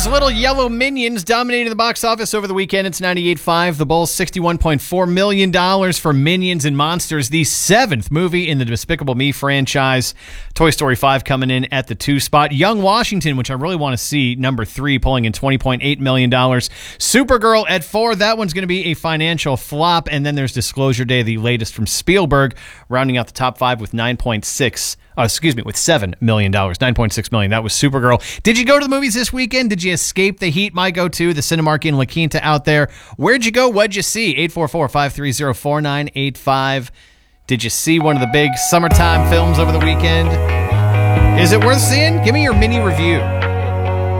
Those little yellow minions dominated the box office over the weekend. It's 98.5. The Bulls, $61.4 million for Minions and Monsters, the seventh movie in the Despicable Me franchise. Toy Story 5 coming in at the 2 spot. Young Washington, which I really want to see, number 3, pulling in $20.8 million. Supergirl at 4. That one's going to be a financial flop. And then there's Disclosure Day, the latest from Spielberg, rounding out the top 5 with with $7 million. $9.6 million. That was Supergirl. Did you go to the movies this weekend? Did you escape the heat? My go-to, the Cinemark in La Quinta out there. Where'd you go? What'd you see? 844-530-4985. Did you see one of the big summertime films over the weekend? Is it worth seeing? Give me your mini review.